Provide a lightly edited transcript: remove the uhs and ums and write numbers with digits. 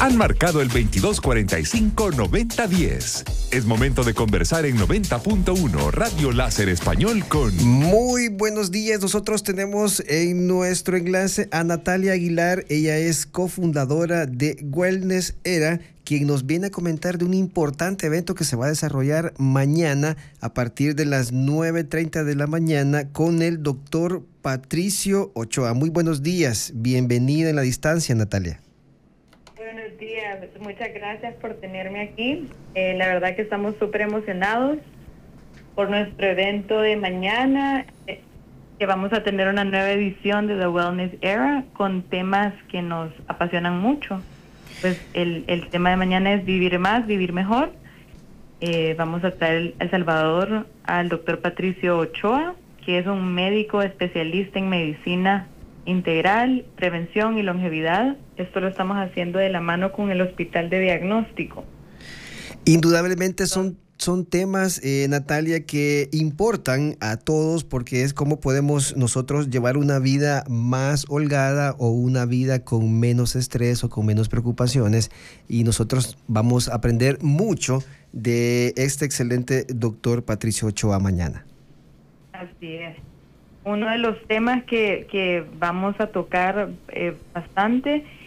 han marcado el 2245-9010. Es momento de conversar en 90.1 Radio Láser Español con... Muy buenos días. Nosotros tenemos en nuestro enlace a Natalia Aguilar. Ella es cofundadora de Wellness Era, quien nos viene a comentar de un importante evento que se va a desarrollar mañana a partir de las 9:30 de la mañana con el doctor Patricio Ochoa. Muy buenos días. Bienvenida en la distancia, Natalia. Buenos días. Muchas gracias por tenerme aquí. La verdad que estamos súper emocionados por nuestro evento de mañana, que vamos a tener una nueva edición de The Wellness Era con temas que nos apasionan mucho. Pues el tema de mañana es vivir más, vivir mejor. Vamos a traer a El Salvador al doctor Patricio Ochoa, que es un médico especialista en medicina integral, prevención y longevidad. Esto lo estamos haciendo de la mano con el Hospital de Diagnóstico. Indudablemente son temas, Natalia, que importan a todos, porque es cómo podemos nosotros llevar una vida más holgada o una vida con menos estrés o con menos preocupaciones, y nosotros vamos a aprender mucho de este excelente doctor Patricio Ochoa mañana. Así es. Uno de los temas que vamos a tocar bastante